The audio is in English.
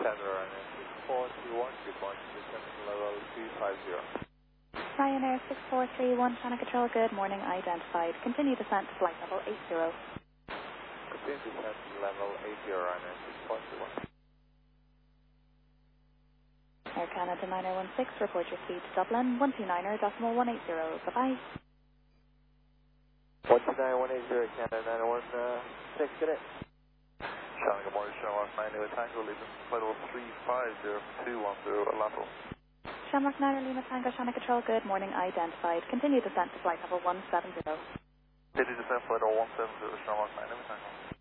Ryanair 6431, good morning, descending level 350. Ryanair 6431, Channel Control, good morning, identified. Continue descent to flight level 80. Continue descent to level 80, Ryanair 6431. Air Canada 9016, report your speed to Dublin, 129.180, bye-bye. 129.180, Canada 916, get it. Channel, good morning, Shamrock 9 Lima Tango, leaving flight level 350, 210, Atlanta. Shamrock 9 Lima Tango, Channel Control, good morning, identified. Continue descent to flight level 170. Continue descent flight level 170, Shamrock 9 Lima Tango.